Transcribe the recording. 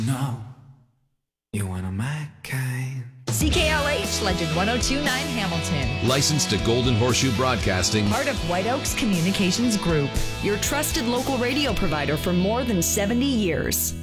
No, you want a my kind. CKLH Legend 1029 Hamilton. Licensed to Golden Horseshoe Broadcasting. Part of White Oaks Communications Group. Your trusted local radio provider for more than 70 years.